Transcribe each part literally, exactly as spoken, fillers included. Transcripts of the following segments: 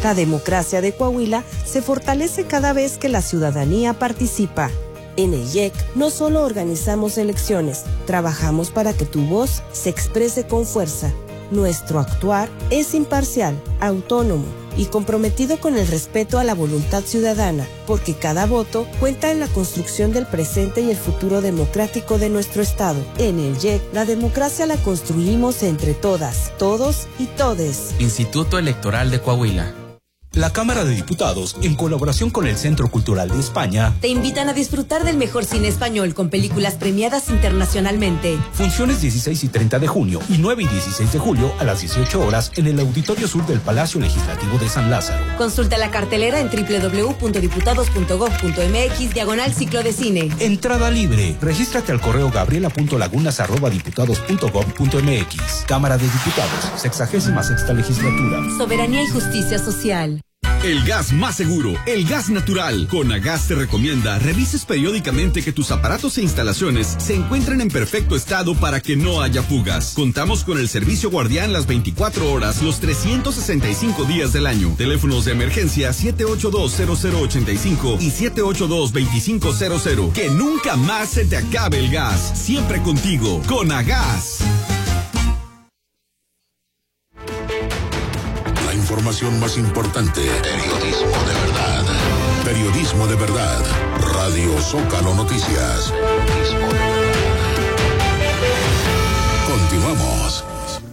La democracia de Coahuila se fortalece cada vez que la ciudadanía participa. En el I E C no solo organizamos elecciones, trabajamos para que tu voz se exprese con fuerza. Nuestro actuar es imparcial, autónomo y comprometido con el respeto a la voluntad ciudadana, porque cada voto cuenta en la construcción del presente y el futuro democrático de nuestro Estado. En el I E C, la democracia la construimos entre todas, todos y todes. Instituto Electoral de Coahuila. La Cámara de Diputados, en colaboración con el Centro Cultural de España, te invitan a disfrutar del mejor cine español con películas premiadas internacionalmente. Funciones dieciséis y treinta de junio y nueve y dieciséis de julio a las dieciocho horas en el Auditorio Sur del Palacio Legislativo de San Lázaro. Consulta la cartelera en doble u doble u doble u punto diputados punto gob punto eme equis diagonal ciclo de cine. Entrada libre. Regístrate al correo gabriela punto lagunas arroba diputados punto gob punto eme equis. Cámara de Diputados, sexagésima sexta legislatura. Soberanía y justicia social. El gas más seguro, el gas natural. Conagas te recomienda revises periódicamente que tus aparatos e instalaciones se encuentren en perfecto estado para que no haya fugas. Contamos con el servicio guardián las veinticuatro horas, los trescientos sesenta y cinco días del año. Teléfonos de emergencia siete ocho dos cero cero ocho cinco y siete ocho dos dos cinco cero cero. Que nunca más se te acabe el gas. Siempre contigo, Conagas. Información más importante. Periodismo de verdad. Periodismo de verdad. Radio Zócalo Noticias. Periodismo de verdad. Continuamos.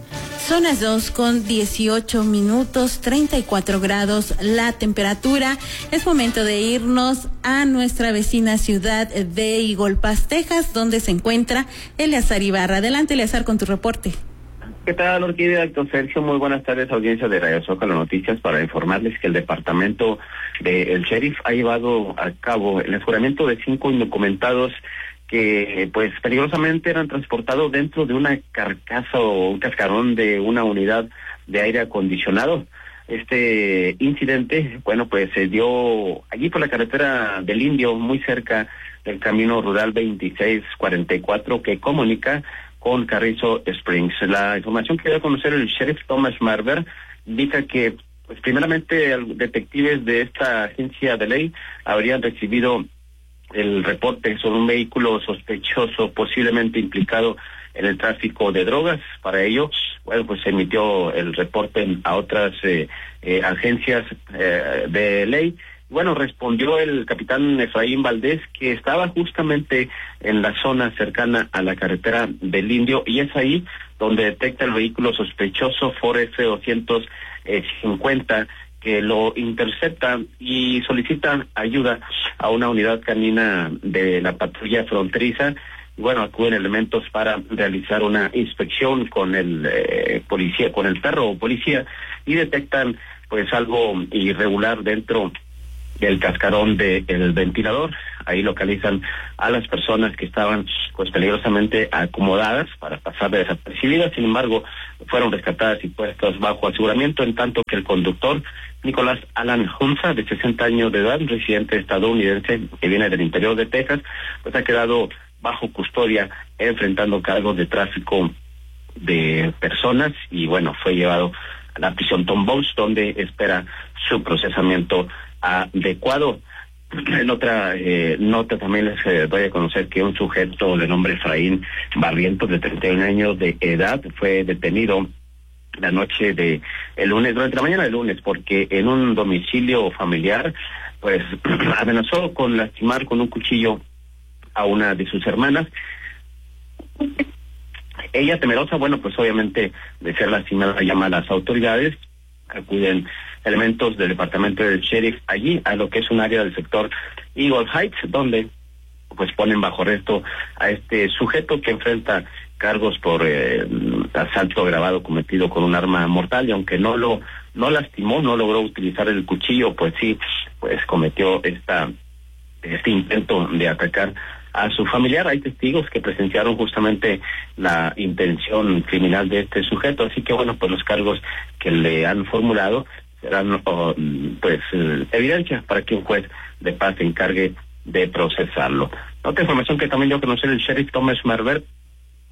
Son las dos con dieciocho minutos, treinta y cuatro grados la temperatura. Es momento de irnos a nuestra vecina ciudad de Igolpas, Texas, donde se encuentra Eleazar Ibarra. Adelante, Eleazar, con tu reporte. ¿Qué tal, Orquídea? Doctor Sergio, muy buenas tardes, audiencia de Radio Zócalo Noticias, para informarles que el departamento del sheriff ha llevado a cabo el aseguramiento de cinco indocumentados que, pues, peligrosamente eran transportados dentro de una carcasa o un cascarón de una unidad de aire acondicionado. Este incidente, bueno, pues se dio allí por la carretera del Indio, muy cerca del camino rural veintiséis cuarenta y cuatro que comunica con Carrizo Springs. La información que dio a conocer el sheriff Thomas Marver indica que, pues, primeramente, detectives de esta agencia de ley habrían recibido el reporte sobre un vehículo sospechoso posiblemente implicado en el tráfico de drogas. Para ello, bueno, pues se emitió el reporte a otras eh, eh, agencias eh, de ley. Bueno, respondió el capitán Efraín Valdés, que estaba justamente en la zona cercana a la carretera del Indio, y es ahí donde detecta el vehículo sospechoso Ford F doscientos cincuenta, que lo intercepta y solicita ayuda a una unidad canina de la patrulla fronteriza. Bueno, acuden elementos para realizar una inspección con el eh, policía, con el perro o policía, y detectan, pues, algo irregular dentro del cascarón del ventilador. Ahí localizan a las personas que estaban, pues, peligrosamente acomodadas para pasar desapercibidas. Sin embargo, fueron rescatadas y puestas bajo aseguramiento, en tanto que el conductor, Nicolás Alan Hunza, de sesenta años de edad, residente estadounidense que viene del interior de Texas, pues ha quedado bajo custodia, enfrentando cargos de tráfico de personas, y bueno, fue llevado a la prisión Tom Bowles, donde espera su procesamiento adecuado. En otra eh, nota también les eh, doy a conocer que un sujeto de nombre Efraín Barrientos, de treinta y un años de edad, fue detenido la noche de el lunes, durante la mañana del lunes, porque en un domicilio familiar, pues, amenazó con lastimar con un cuchillo a una de sus hermanas. Ella, temerosa, bueno, pues obviamente de ser lastimada, llama a las autoridades. Acuden elementos del departamento del sheriff allí a lo que es un área del sector Eagle Heights, donde, pues, ponen bajo arresto a este sujeto que enfrenta cargos por eh, asalto agravado cometido con un arma mortal, y aunque no lo no lastimó, no logró utilizar el cuchillo, pues sí, pues cometió esta este intento de atacar a su familiar. Hay testigos que presenciaron justamente la intención criminal de este sujeto, así que, bueno, pues los cargos que le han formulado serán, oh, pues, eh, evidencia para que un juez de paz se encargue de procesarlo. Otra información que también dio a conocer el sheriff Thomas Marver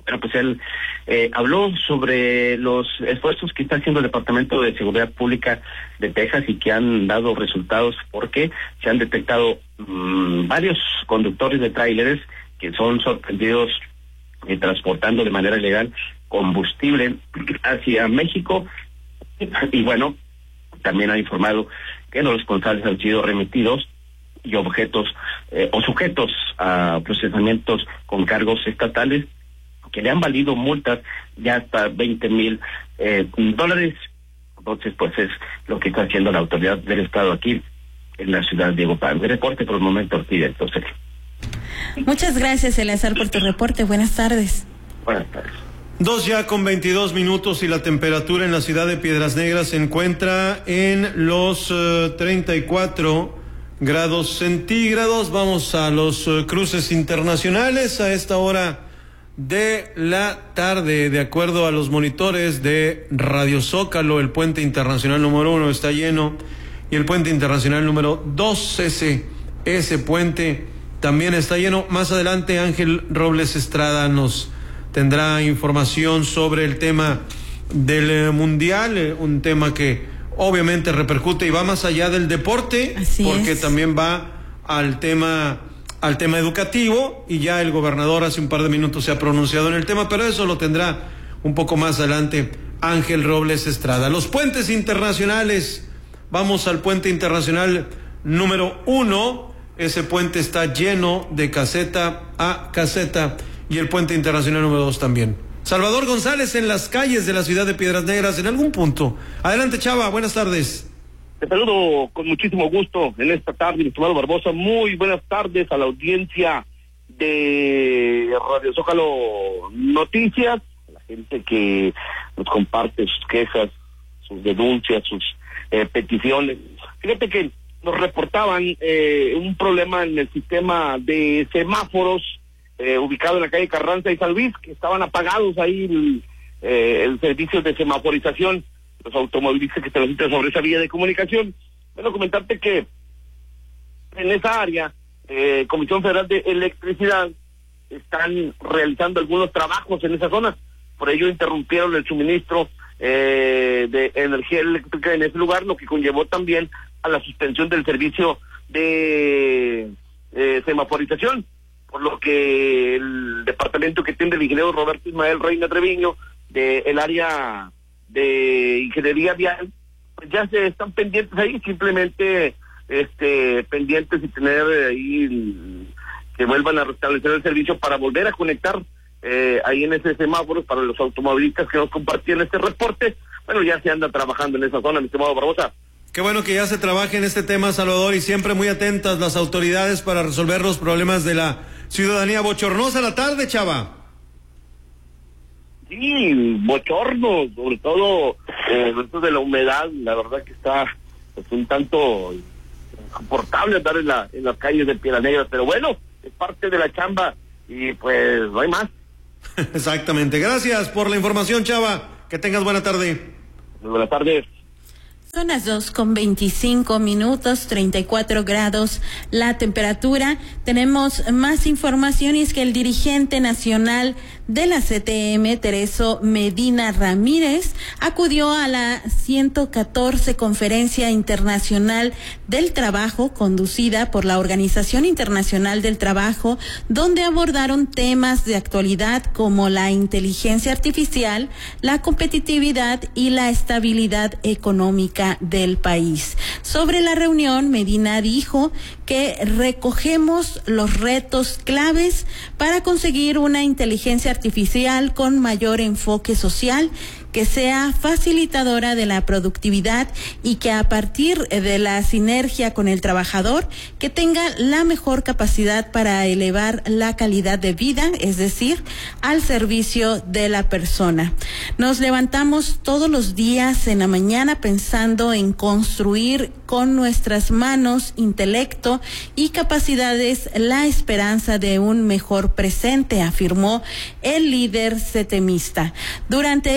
Bueno, pues él eh, habló sobre los esfuerzos que está haciendo el Departamento de Seguridad Pública de Texas y que han dado resultados porque se han detectado mmm, varios conductores de tráileres que son sorprendidos eh, transportando de manera ilegal combustible hacia México. Y bueno, también ha informado que los responsables han sido remitidos y objetos eh, o sujetos a procesamientos con cargos estatales que le han valido multas ya hasta veinte mil eh, dólares. Entonces, pues es lo que está haciendo la autoridad del Estado aquí en la ciudad de Diego Paz. Mi reporte por el momento, Ortiz. Entonces. Muchas gracias, Eleazar, por tu reporte. Buenas tardes. Buenas tardes. Dos ya con veintidós minutos y la temperatura en la ciudad de Piedras Negras se encuentra en los uh, treinta y cuatro grados centígrados. Vamos a los uh, cruces internacionales a esta hora de la tarde. De acuerdo a los monitores de Radio Zócalo, el puente internacional número uno está lleno y el puente internacional número dos, ese, ese puente también está lleno. Más adelante Ángel Robles Estrada nos tendrá información sobre el tema del mundial, un tema que obviamente repercute y va más allá del deporte. Así porque es. También va al tema al tema educativo, y ya el gobernador hace un par de minutos se ha pronunciado en el tema, pero eso lo tendrá un poco más adelante Ángel Robles Estrada. Los puentes internacionales, vamos al puente internacional número uno, ese puente está lleno de caseta a caseta, y el puente internacional número dos también. Salvador González en las calles de la ciudad de Piedras Negras en algún punto. Adelante, Chava, buenas tardes. Te saludo con muchísimo gusto en esta tarde, mi estimado Barbosa. Muy buenas tardes a la audiencia de Radio Zócalo Noticias, a la gente que nos comparte sus quejas, sus denuncias, sus eh, peticiones. Fíjate que nos reportaban eh, un problema en el sistema de semáforos eh, ubicado en la calle Carranza y San Luis, que estaban apagados ahí el, eh, el servicio de semaforización. Los automovilistas que transitan sobre esa vía de comunicación. Bueno, comentarte que en esa área, eh, Comisión Federal de Electricidad están realizando algunos trabajos en esa zona. Por ello interrumpieron el suministro eh, de energía eléctrica en ese lugar, lo que conllevó también a la suspensión del servicio de eh, semaforización, por lo que el departamento que tiene el ingeniero Roberto Ismael Reina Treviño de el área de ingeniería vial, pues ya se están pendientes ahí, simplemente este pendientes y tener ahí que vuelvan a restablecer el servicio para volver a conectar eh, ahí en ese semáforo para los automovilistas que nos compartían este reporte. Bueno, ya se anda trabajando en esa zona, mi estimado Barbosa. Qué bueno que ya se trabaje en este tema, Salvador, y siempre muy atentas las autoridades para resolver los problemas de la ciudadanía. Bochornosa la tarde, Chava. Sí, bochorno, sobre todo eh, esto de la humedad, la verdad que está pues, un tanto insoportable andar en, la, en las calles de Piedras Negras, pero bueno, es parte de la chamba y pues no hay más. Exactamente, gracias por la información, Chava, que tengas buena tarde. Muy buenas tardes. Son las dos con veinticinco minutos, treinta y cuatro grados la temperatura. Tenemos más información y es que el dirigente nacional de la C T M, Tereso Medina Ramírez, acudió a la ciento catorce Conferencia Internacional del Trabajo conducida por la Organización Internacional del Trabajo, donde abordaron temas de actualidad como la inteligencia artificial, la competitividad y la estabilidad económica del país. Sobre la reunión, Medina dijo que recogemos los retos claves para conseguir una inteligencia artificial con mayor enfoque social, que sea facilitadora de la productividad y que a partir de la sinergia con el trabajador, que tenga la mejor capacidad para elevar la calidad de vida, es decir, al servicio de la persona. Nos levantamos todos los días en la mañana pensando en construir con nuestras manos, intelecto y capacidades la esperanza de un mejor presente, afirmó el líder setemista. Durante su discurso,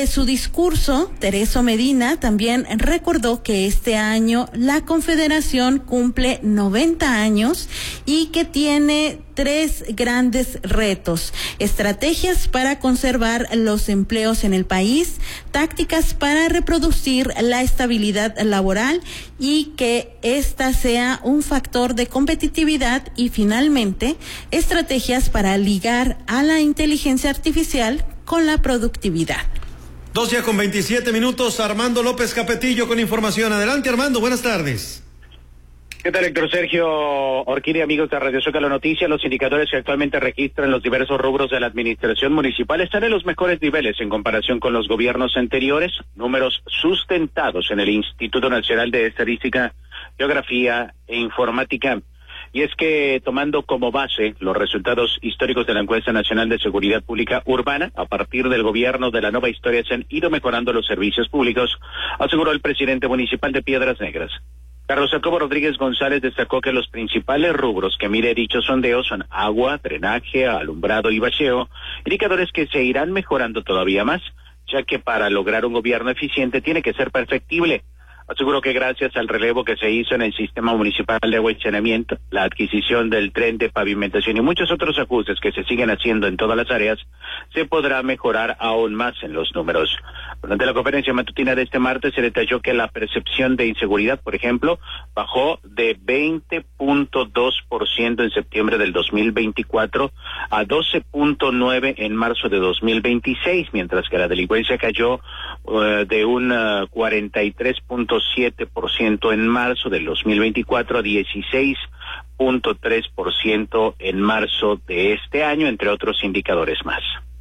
discurso, Tereso Medina también recordó que este año la Confederación cumple noventa años y que tiene tres grandes retos: estrategias para conservar los empleos en el país, tácticas para reproducir la estabilidad laboral y que esta sea un factor de competitividad, y finalmente estrategias para ligar a la inteligencia artificial con la productividad. Dos ya con veintisiete minutos, Armando López Capetillo con información. Adelante, Armando, buenas tardes. ¿Qué tal, Héctor Sergio Orquídea, amigos de Radio Zócalo Noticias? Los indicadores que actualmente registran los diversos rubros de la administración municipal están en los mejores niveles en comparación con los gobiernos anteriores, números sustentados en el Instituto Nacional de Estadística, Geografía e Informática. Y es que, tomando como base los resultados históricos de la Encuesta Nacional de Seguridad Pública Urbana, a partir del gobierno de la nueva historia se han ido mejorando los servicios públicos, aseguró el presidente municipal de Piedras Negras. Carlos Jacobo Rodríguez González destacó que los principales rubros que mide dicho sondeo son agua, drenaje, alumbrado y bacheo, indicadores que se irán mejorando todavía más, ya que para lograr un gobierno eficiente tiene que ser perfectible. Aseguró que gracias al relevo que se hizo en el sistema municipal de agua y saneamiento, la adquisición del tren de pavimentación y muchos otros ajustes que se siguen haciendo en todas las áreas, se podrá mejorar aún más en los números. Durante la conferencia matutina de este martes se detalló que la percepción de inseguridad, por ejemplo, bajó de veinte punto dos por ciento en septiembre del dos mil veinticuatro a doce punto nueve por ciento en marzo de dos mil veintiséis, mientras que la delincuencia cayó uh, de un uh, cuarenta y tres punto siete por ciento en marzo del dos mil veinticuatro a dieciséis punto tres por ciento en marzo de este año, entre otros indicadores más.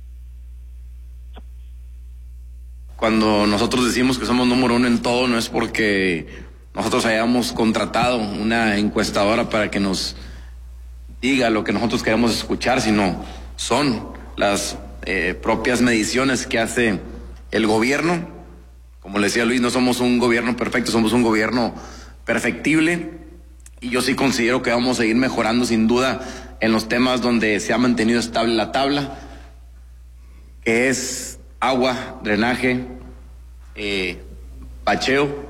Cuando nosotros decimos que somos número uno en todo, no es porque nosotros hayamos contratado una encuestadora para que nos diga lo que nosotros queremos escuchar, sino son las eh, propias mediciones que hace el gobierno. Como le decía Luis, no somos un gobierno perfecto, somos un gobierno perfectible, y yo sí considero que vamos a ir mejorando sin duda en los temas donde se ha mantenido estable la tabla, que es agua, drenaje, eh, bacheo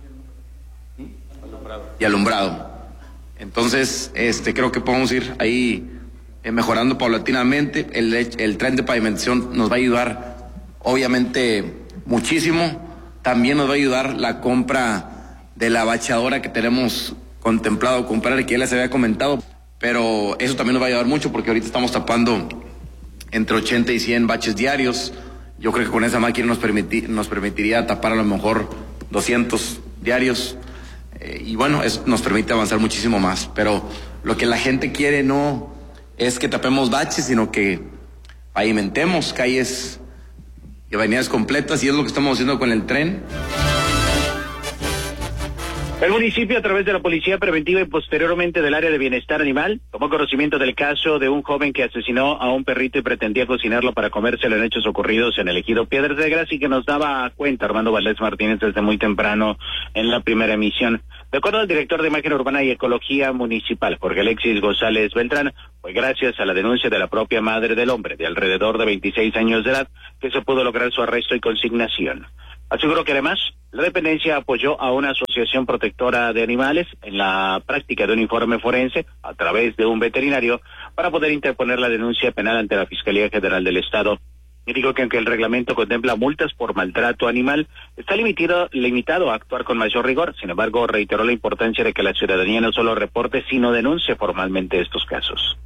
y alumbrado. Entonces, este, creo que podemos ir ahí eh, mejorando paulatinamente. El, el tren de pavimentación nos va a ayudar, obviamente, muchísimo. También nos va a ayudar la compra de la bachadora que tenemos contemplado comprar y que ya les había comentado, pero eso también nos va a ayudar mucho porque ahorita estamos tapando entre ochenta y cien baches diarios. Yo creo que con esa máquina nos, permiti- nos permitiría tapar a lo mejor doscientos diarios, eh, y bueno, eso nos permite avanzar muchísimo más. Pero lo que la gente quiere no es que tapemos baches, sino que pavimentemos calles y avenidas completas, y es lo que estamos haciendo con el tren. El municipio, a través de la Policía Preventiva y posteriormente del Área de Bienestar Animal, tomó conocimiento del caso de un joven que asesinó a un perrito y pretendía cocinarlo para comérselo, en hechos ocurridos en el ejido Piedras Negras, y que nos daba cuenta Armando Valdés Martínez desde muy temprano en la primera emisión. De acuerdo al director de Imagen Urbana y Ecología Municipal, Jorge Alexis González Beltrán, fue gracias a la denuncia de la propia madre del hombre, de alrededor de veintiséis años de edad, que se pudo lograr su arresto y consignación. Aseguró que además la dependencia apoyó a una asociación protectora de animales en la práctica de un informe forense a través de un veterinario para poder interponer la denuncia penal ante la Fiscalía General del Estado. Y digo que aunque el reglamento contempla multas por maltrato animal, está limitado, limitado a actuar con mayor rigor. Sin embargo, reiteró la importancia de que la ciudadanía no solo reporte, sino denuncie formalmente estos casos.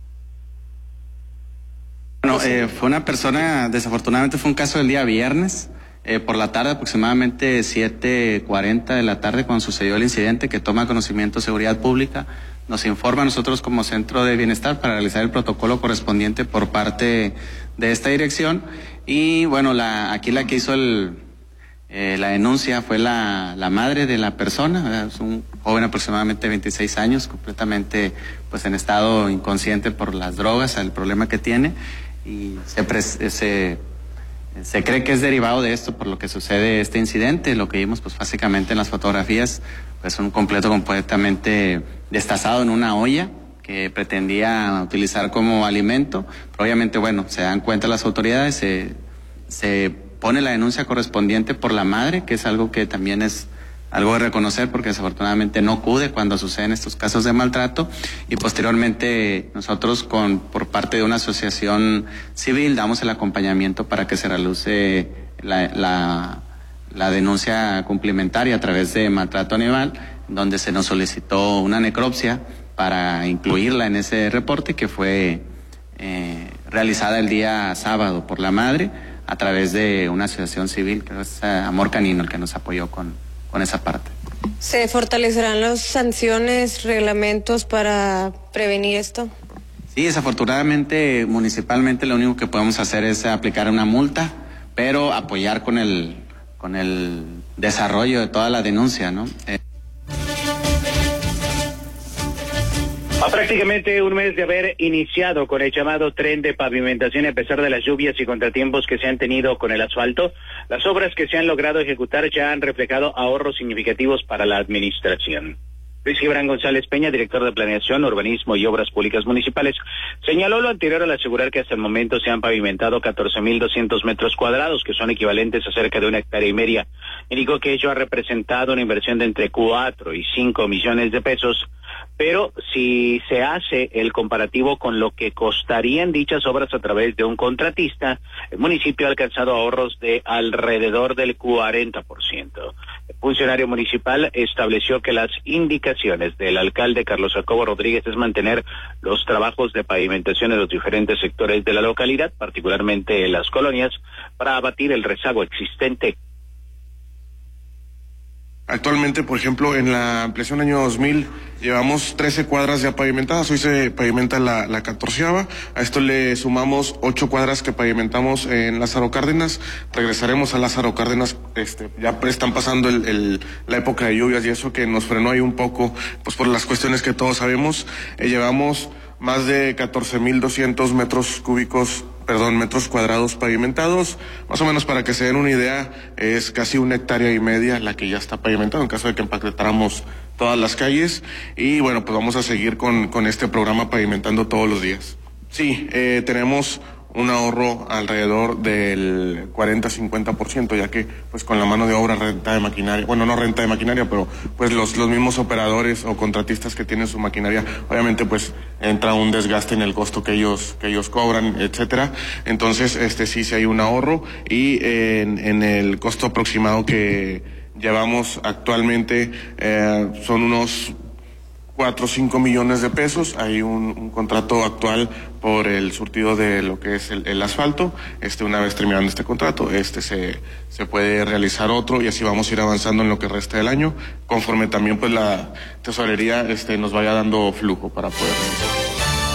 Bueno, eh, fue una persona, desafortunadamente fue un caso del día viernes, eh, por la tarde, aproximadamente siete cuarenta de la tarde, cuando sucedió el incidente, que toma conocimiento Seguridad Pública, nos informa a nosotros como Centro de Bienestar para realizar el protocolo correspondiente por parte de esta dirección. Y bueno, la, aquí la que hizo el, eh, la denuncia fue la, la madre de la persona, ¿verdad? Es un joven aproximadamente de veintiséis años, completamente pues en estado inconsciente por las drogas, el problema que tiene, y se, pre, se Se cree que es derivado de esto por lo que sucede este incidente. Lo que vimos pues básicamente en las fotografías, pues un completo completamente destazado en una olla que pretendía utilizar como alimento. Pero obviamente, bueno, se dan cuenta las autoridades, se, se pone la denuncia correspondiente por la madre, que es algo que también es algo de reconocer, porque desafortunadamente no acude cuando suceden estos casos de maltrato, y posteriormente nosotros con por parte de una asociación civil damos el acompañamiento para que se realice la, la, la denuncia complementaria a través de maltrato animal, donde se nos solicitó una necropsia para incluirla en ese reporte, que fue eh, realizada el día sábado por la madre a través de una asociación civil, que es Amor Canino, el que nos apoyó con con esa parte. ¿Se fortalecerán las sanciones, reglamentos para prevenir esto? Sí, desafortunadamente, municipalmente lo único que podemos hacer es aplicar una multa, pero apoyar con el, con el desarrollo de toda la denuncia, ¿no? Eh... A prácticamente un mes de haber iniciado con el llamado tren de pavimentación, a pesar de las lluvias y contratiempos que se han tenido con el asfalto, las obras que se han logrado ejecutar ya han reflejado ahorros significativos para la administración. Luis Gibran González Peña, director de Planeación, Urbanismo y Obras Públicas Municipales, señaló lo anterior al asegurar que hasta el momento se han pavimentado catorce mil doscientos metros cuadrados, que son equivalentes a cerca de una hectárea y media. Indicó que ello ha representado una inversión de entre cuatro y cinco millones de pesos, pero si se hace el comparativo con lo que costarían dichas obras a través de un contratista, el municipio ha alcanzado ahorros de alrededor del cuarenta por ciento. El funcionario municipal estableció que las indicaciones del alcalde Carlos Jacobo Rodríguez es mantener los trabajos de pavimentación en los diferentes sectores de la localidad, particularmente en las colonias, para abatir el rezago existente. Actualmente, por ejemplo, en la ampliación año dos mil llevamos trece cuadras ya pavimentadas, hoy se pavimenta la, la catorceava, a esto le sumamos ocho cuadras que pavimentamos en Lázaro Cárdenas, regresaremos a Lázaro Cárdenas, este, ya están pasando el, el, la época de lluvias y eso que nos frenó ahí un poco, pues por las cuestiones que todos sabemos, eh, llevamos más de catorce mil doscientos metros cúbicos, perdón, metros cuadrados pavimentados, más o menos para que se den una idea, es casi una hectárea y media la que ya está pavimentada en caso de que empaquetáramos todas las calles, y bueno, pues vamos a seguir con, con este programa pavimentando todos los días. Sí, eh, tenemos un ahorro alrededor del cuarenta a cincuenta por ciento, ya que pues con la mano de obra, renta de maquinaria, bueno, no renta de maquinaria, pero pues los, los mismos operadores o contratistas que tienen su maquinaria, obviamente pues entra un desgaste en el costo que ellos, que ellos cobran, etcétera. Entonces, este sí, sí hay un ahorro, y en, en el costo aproximado que llevamos actualmente eh, son unos cuatro o cinco millones de pesos. Hay un, un contrato actual por el surtido de lo que es el, el asfalto. Este, una vez terminando este contrato, este se, se puede realizar otro, y así vamos a ir avanzando en lo que resta del año, conforme también pues la tesorería este, nos vaya dando flujo para poder realizar.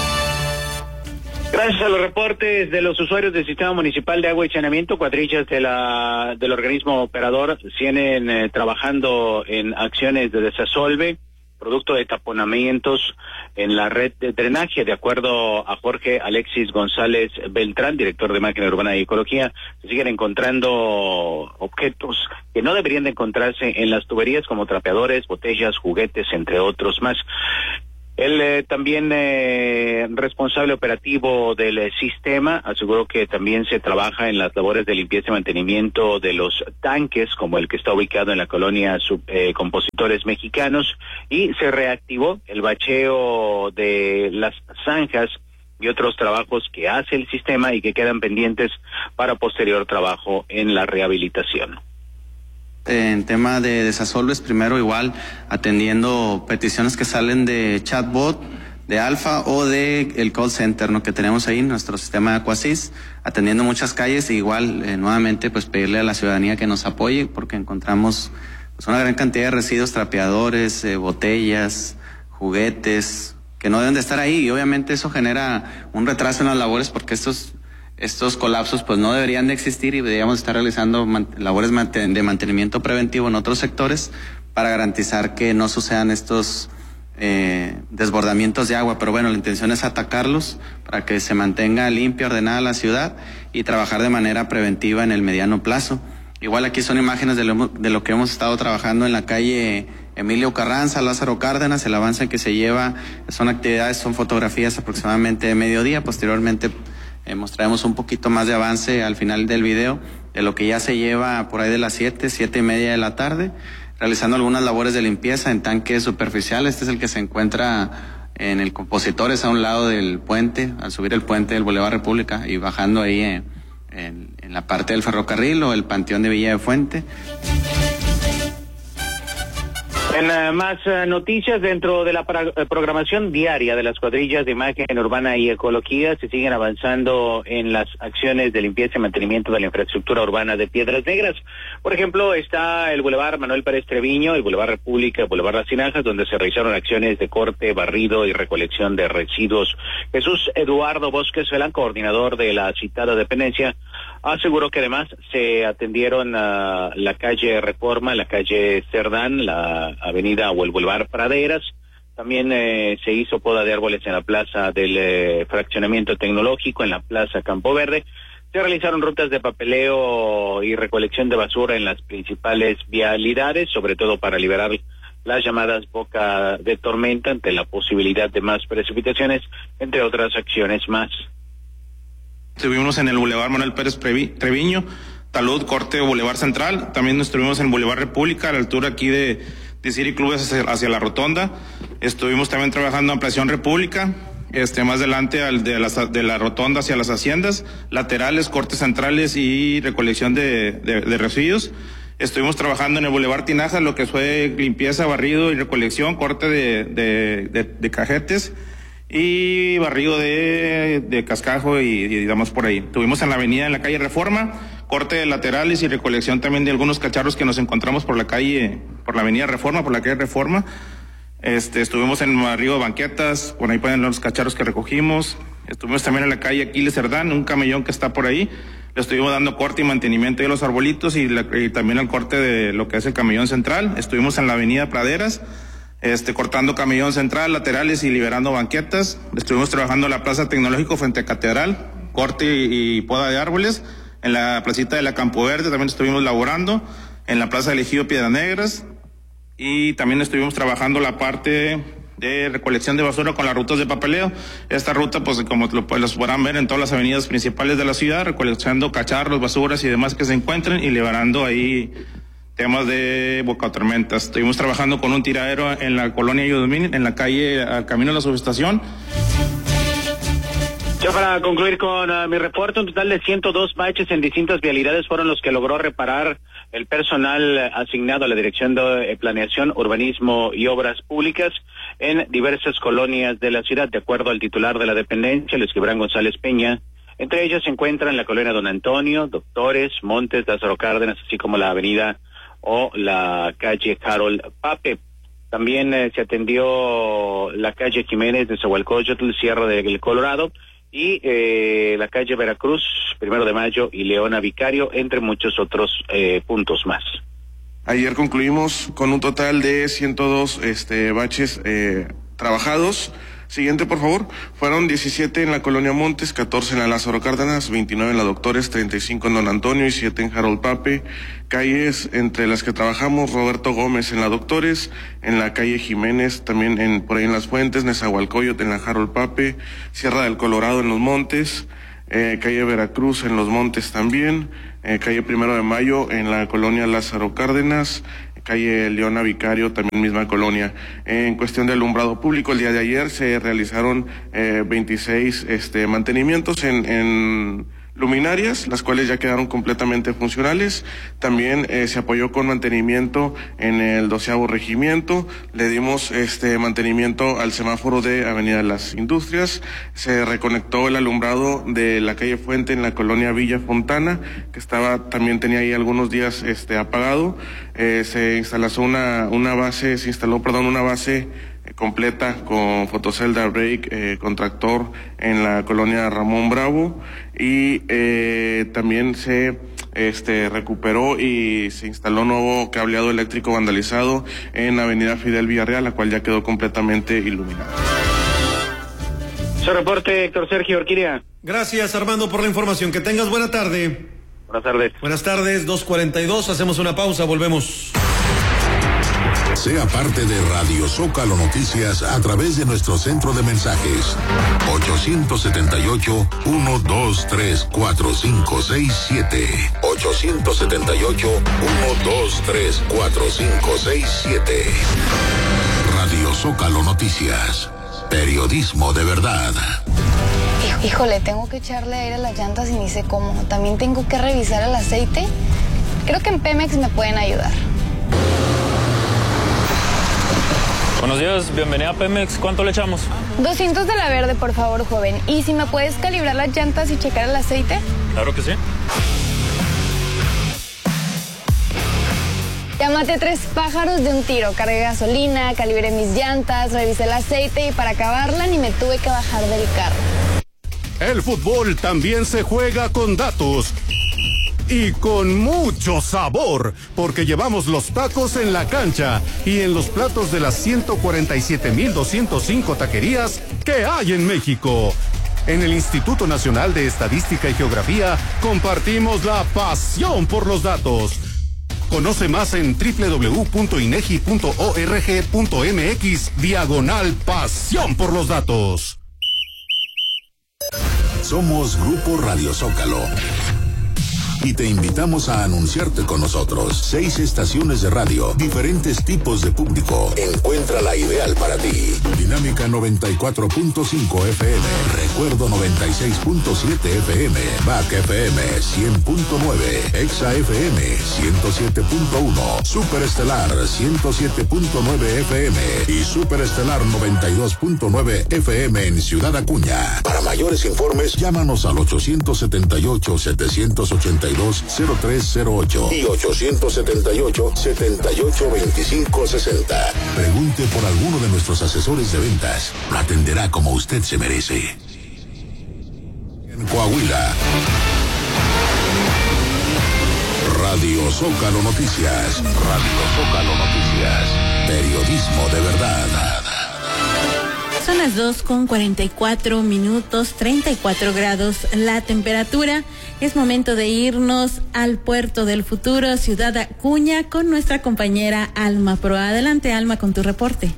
Gracias a los reportes de los usuarios del Sistema Municipal de Agua y Saneamiento, cuadrillas de la, del organismo operador siguen eh, trabajando en acciones de desasolve, producto de taponamientos en la red de drenaje. De acuerdo a Jorge Alexis González Beltrán, director de Máquina Urbana y Ecología, se siguen encontrando objetos que no deberían de encontrarse en las tuberías, como trapeadores, botellas, juguetes, entre otros más. El eh, también eh, responsable operativo del eh, sistema aseguró que también se trabaja en las labores de limpieza y mantenimiento de los tanques, como el que está ubicado en la colonia sub, eh, Compositores Mexicanos, y se reactivó el bacheo de las zanjas y otros trabajos que hace el sistema y que quedan pendientes para posterior trabajo en la rehabilitación. En tema de desasolves, primero igual atendiendo peticiones que salen de chatbot, de Alfa o de el call center, ¿no?, que tenemos ahí, nuestro sistema de Aquasys, atendiendo muchas calles, e igual eh, nuevamente pues pedirle a la ciudadanía que nos apoye, porque encontramos pues una gran cantidad de residuos, trapeadores, eh, botellas, juguetes, que no deben de estar ahí, y obviamente eso genera un retraso en las labores, porque estos Estos colapsos pues no deberían de existir, y deberíamos estar realizando man- labores manten- de mantenimiento preventivo en otros sectores para garantizar que no sucedan estos eh, desbordamientos de agua. Pero bueno, la intención es atacarlos para que se mantenga limpia, ordenada la ciudad, y trabajar de manera preventiva en el mediano plazo. Igual aquí son imágenes de lo, de lo que hemos estado trabajando en la calle Emilio Carranza, Lázaro Cárdenas. El avance que se lleva son actividades, son fotografías aproximadamente de mediodía. Posteriormente eh, mostraremos un poquito más de avance al final del video de lo que ya se lleva por ahí de las siete, siete y media de la tarde, realizando algunas labores de limpieza en tanques superficiales. Este es el que se encuentra en el Compositores, a un lado del puente, al subir el puente del Boulevard República y bajando ahí en, en, en la parte del ferrocarril o el Panteón de Villa de Fuente. En uh, más uh, noticias, dentro de la pra- programación diaria de las cuadrillas de imagen urbana y ecología, se siguen avanzando en las acciones de limpieza y mantenimiento de la infraestructura urbana de Piedras Negras. Por ejemplo, está el Boulevard Manuel Pérez Treviño, el Boulevard República, el Boulevard Las Tinajas, donde se realizaron acciones de corte, barrido y recolección de residuos. Jesús Eduardo Bosques Velán, coordinador de la citada dependencia, aseguró que además se atendieron a la calle Reforma, la calle Cerdán, la avenida o el Boulevard Praderas. También eh, se hizo poda de árboles en la plaza del eh, fraccionamiento tecnológico, en la plaza Campo Verde. Se realizaron rutas de papeleo y recolección de basura en las principales vialidades, sobre todo para liberar las llamadas boca de tormenta ante la posibilidad de más precipitaciones, entre otras acciones más. Estuvimos en el Boulevard Manuel Pérez Treviño, Talud, Corte, Boulevard Central. También estuvimos en el Boulevard República, a la altura aquí de, de City Club hacia, hacia la Rotonda. Estuvimos también trabajando en Ampliación República, este, más adelante al de, la, de la Rotonda hacia las Haciendas, laterales, cortes centrales y recolección de, de, de residuos. Estuvimos trabajando en el Boulevard Tinajas, lo que fue limpieza, barrido y recolección, corte de, de, de, de cajetes y barrido de, de cascajo y, y digamos por ahí. Estuvimos en la avenida, en la calle Reforma, corte de laterales y recolección también de algunos cacharros que nos encontramos por la calle, por la avenida Reforma, por la calle Reforma. Este, estuvimos en barrido de banquetas, por ahí pueden ver los cacharros que recogimos. Estuvimos también en la calle Aquiles Cerdán, un camellón que está por ahí. Le estuvimos dando corte y mantenimiento de los arbolitos y, la, y también el corte de lo que es el camellón central. Estuvimos en la avenida Praderas, Este, cortando camellón central, laterales y liberando banquetas. Estuvimos trabajando en la Plaza Tecnológico frente a Catedral, corte y, y poda de árboles. En la placita de la Campo Verde también estuvimos laborando. En la Plaza del Ejido Piedras Negras. Y también estuvimos trabajando la parte de recolección de basura con las rutas de papeleo. Esta ruta, pues como lo, pues, los podrán ver en todas las avenidas principales de la ciudad, recolectando cacharros, basuras y demás que se encuentren y liberando ahí temas de bocatormentas. Estuvimos trabajando con un tiradero en la colonia Yudumín, en la calle al camino de la subestación. Ya para concluir con uh, mi reporte, un total de ciento dos baches en distintas vialidades fueron los que logró reparar el personal asignado a la Dirección de Planeación, Urbanismo y Obras Públicas en diversas colonias de la ciudad, de acuerdo al titular de la dependencia, Luis Gibran González Peña. Entre ellas se encuentran la colonia Don Antonio, Doctores, Montes, Lázaro Cárdenas, así como la avenida o la calle Harold Pape. También eh, se atendió la calle Jiménez de Zahualcóyotl, Sierra del Colorado, y eh, la calle Veracruz, Primero de Mayo y Leona Vicario, entre muchos otros eh, puntos más. Ayer concluimos con un total de ciento dos este, baches eh, trabajados. Siguiente, por favor. Fueron diecisiete en la colonia Montes, catorce en la Lázaro Cárdenas, veintinueve en la Doctores, treinta y cinco en Don Antonio y siete en Harold Pape. Calles entre las que trabajamos: Roberto Gómez en la Doctores, en la calle Jiménez, también en por ahí en Las Fuentes, Nezahualcóyotl en la Harold Pape, Sierra del Colorado en Los Montes, eh, calle Veracruz en Los Montes también, eh, calle Primero de Mayo en la colonia Lázaro Cárdenas, calle Leona Vicario, también misma colonia. En cuestión de alumbrado público, el día de ayer se realizaron eh, veintiséis este, mantenimientos en, en luminarias, las cuales ya quedaron completamente funcionales. También eh, se apoyó con mantenimiento en el doceavo regimiento. Le dimos este mantenimiento al semáforo de Avenida de las Industrias. Se reconectó el alumbrado de la calle Fuente en la colonia Villa Fontana, que estaba también tenía ahí algunos días este apagado. Eh, se instaló una una base, se instaló, perdón, una base completa con fotocelda, break, eh, con tractor en la colonia Ramón Bravo, y eh, también se este recuperó y se instaló nuevo cableado eléctrico vandalizado en Avenida Fidel Villarreal, la cual ya quedó completamente iluminada. Su reporte, Héctor Sergio Orquídea. Gracias, Armando, por la información. Que tengas buena tarde. Buenas tardes. Buenas tardes, dos cuarenta y dos. Hacemos una pausa, volvemos. Sea parte de Radio Zócalo Noticias a través de nuestro centro de mensajes ochocientos setenta y ocho, ciento veintitrés, cuarenta y cinco sesenta y siete. ochocientos setenta y ocho, ciento veintitrés, cuarenta y cinco sesenta y siete. Radio Zócalo Noticias. Periodismo de verdad. Híjole, tengo que echarle aire a las llantas y ni sé cómo. También tengo que revisar el aceite. Creo que en Pemex me pueden ayudar. Buenos días, bienvenida a Pemex. ¿Cuánto le echamos? doscientos de la verde, por favor, joven. ¿Y si me puedes calibrar las llantas y checar el aceite? Claro que sí. Ya maté tres pájaros de un tiro. Cargué gasolina, calibré mis llantas, revisé el aceite y para acabarla ni me tuve que bajar del carro. El fútbol también se juega con datos. Y con mucho sabor, porque llevamos los tacos en la cancha y en los platos de las ciento cuarenta y siete mil doscientos cinco taquerías que hay en México. En el Instituto Nacional de Estadística y Geografía compartimos la pasión por los datos. Conoce más en doble u doble u doble u punto inegi punto org punto mx diagonal pasión por los datos. Somos Grupo Radio Zócalo y te invitamos a anunciarte con nosotros. Seis estaciones de radio, diferentes tipos de público. Encuentra la ideal para ti. Dinámica noventa y cuatro punto cinco F M, Recuerdo noventa y seis punto siete F M, B A C F M cien punto nueve, Exa F M ciento siete punto uno, Superestelar ciento siete punto nueve F M y Superestelar noventa y dos punto nueve F M en Ciudad Acuña. Para mayores informes, llámanos al ochocientos setenta y ocho, setecientos ochenta y dos, cero tres cero ocho y ochocientos setenta y ocho, setenta y ocho, veinticinco sesenta. Pregunte por alguno de nuestros asesores de ventas. Lo atenderá como usted se merece. En Coahuila, Radio Zócalo Noticias. Radio Zócalo Noticias. Periodismo de verdad. Son las dos con cuarenta y cuatro minutos, treinta y cuatro grados la temperatura. Es momento de irnos al puerto del futuro, Ciudad Acuña, con nuestra compañera Alma Proa. Adelante, Alma, con tu reporte.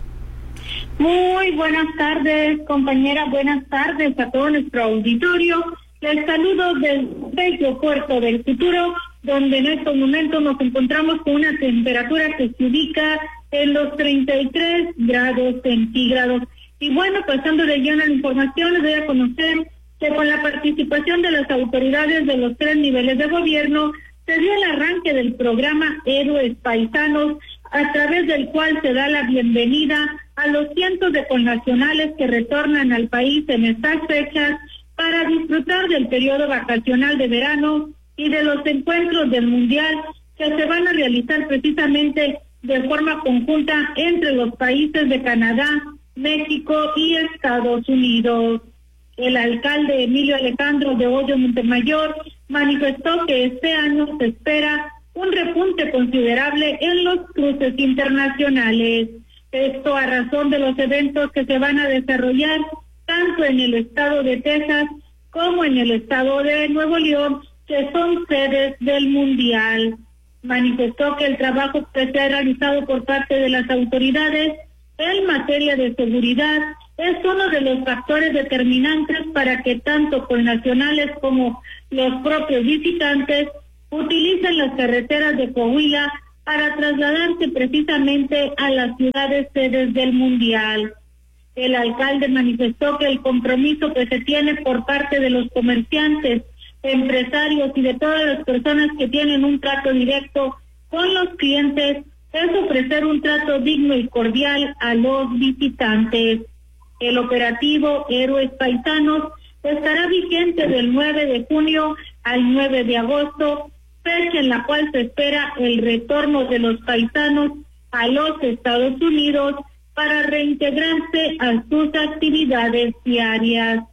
Muy buenas tardes, compañera. Buenas tardes a todo nuestro auditorio. Les saludo del bello puerto del futuro, donde en estos momentos nos encontramos con una temperatura que se ubica en los treinta y tres grados centígrados. Y bueno, pasando de lleno a la información, les voy a conocer que con la participación de las autoridades de los tres niveles de gobierno, se dio el arranque del programa Héroes Paisanos, a través del cual se da la bienvenida a los cientos de connacionales que retornan al país en estas fechas para disfrutar del periodo vacacional de verano y de los encuentros del Mundial que se van a realizar precisamente de forma conjunta entre los países de Canadá, México y Estados Unidos. El alcalde Emilio Alejandro de Hoyo Montemayor manifestó que este año se espera un repunte considerable en los cruces internacionales. Esto a razón de los eventos que se van a desarrollar tanto en el estado de Texas como en el estado de Nuevo León, que son sedes del Mundial. Manifestó que el trabajo que se ha realizado por parte de las autoridades en materia de seguridad es uno de los factores determinantes para que tanto connacionales como los propios visitantes utilicen las carreteras de Coahuila para trasladarse precisamente a las ciudades sedes del Mundial. El alcalde manifestó que el compromiso que se tiene por parte de los comerciantes, empresarios y de todas las personas que tienen un trato directo con los clientes es ofrecer un trato digno y cordial a los visitantes. El operativo Héroes Paisanos estará vigente del nueve de junio al nueve de agosto, fecha en la cual se espera el retorno de los paisanos a los Estados Unidos para reintegrarse a sus actividades diarias.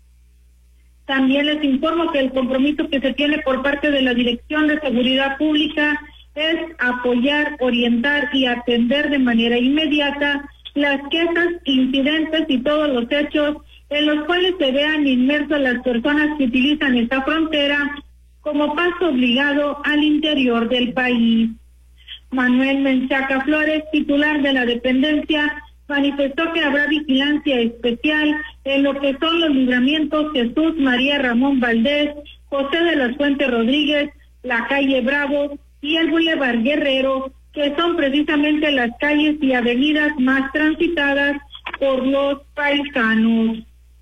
También les informo que el compromiso que se tiene por parte de la Dirección de Seguridad Pública es apoyar, orientar y atender de manera inmediata las quejas, incidentes y todos los hechos en los cuales se vean inmersas las personas que utilizan esta frontera como paso obligado al interior del país. Manuel Menchaca Flores, titular de la dependencia, manifestó que habrá vigilancia especial en lo que son los libramientos Jesús María Ramón Valdés, José de las Fuentes Rodríguez, la calle Bravo y el Boulevard Guerrero, que son precisamente las calles y avenidas más transitadas por los paisanos.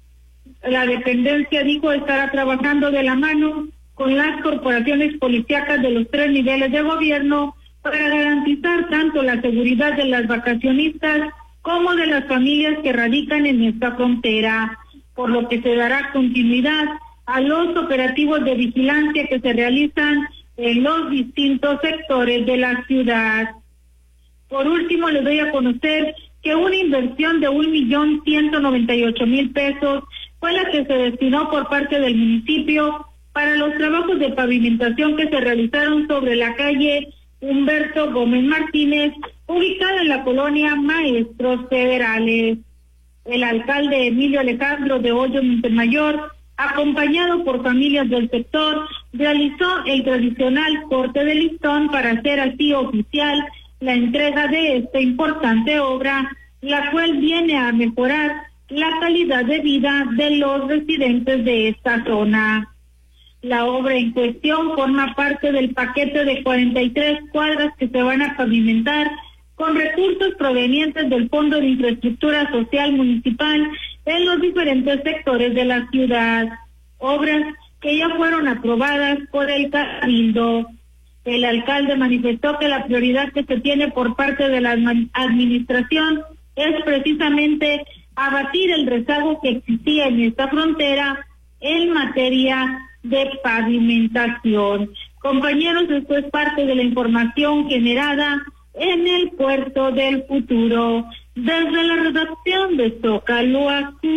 La dependencia dijo estará trabajando de la mano con las corporaciones policíacas de los tres niveles de gobierno para garantizar tanto la seguridad de las vacacionistas como de las familias que radican en esta frontera, por lo que se dará continuidad a los operativos de vigilancia que se realizan en los distintos sectores de la ciudad. Por último, les doy a conocer que una inversión de un millón ciento noventa y ocho mil pesos fue la que se destinó por parte del municipio para los trabajos de pavimentación que se realizaron sobre la calle Humberto Gómez Martínez, ubicada en la colonia Maestros Federales. El alcalde Emilio Alejandro de Hoyo Montemayor, acompañado por familias del sector, realizó el tradicional corte de listón para hacer así oficial la entrega de esta importante obra, la cual viene a mejorar la calidad de vida de los residentes de esta zona. La obra en cuestión forma parte del paquete de cuarenta y tres cuadras que se van a pavimentar con recursos provenientes del Fondo de Infraestructura Social Municipal en los diferentes sectores de la ciudad, obras que ya fueron aprobadas por el Cabildo. El alcalde manifestó que la prioridad que se tiene por parte de la administración es precisamente abatir el rezago que existía en esta frontera en materia de pavimentación. Compañeros, esto es parte de la información generada en el Puerto del Futuro. Desde la redacción de Zócalo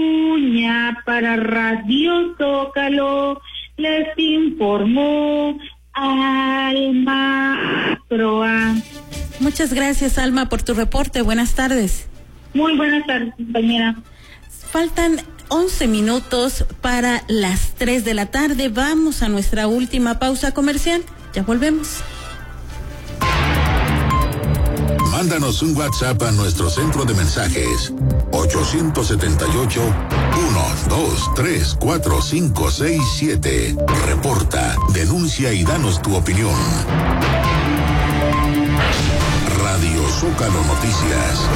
Acuña para Radio Zócalo, les informó Alma Proa. Muchas gracias, Alma, por tu reporte. Buenas tardes. Muy buenas tardes, compañera. Faltan once minutos para las tres de la tarde. Vamos a nuestra última pausa comercial. Ya volvemos. Mándanos un WhatsApp a nuestro centro de mensajes ocho siete ocho, uno dos tres cuatro cinco seis siete. Reporta, denuncia y danos tu opinión. Radio Zócalo Noticias.